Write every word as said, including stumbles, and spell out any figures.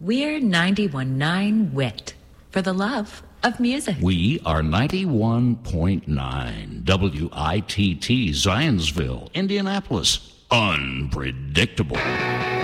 We're ninety-one point nine W I T for the love of music. We are ninety-one point nine W I T T, Zionsville, Indianapolis. Unpredictable.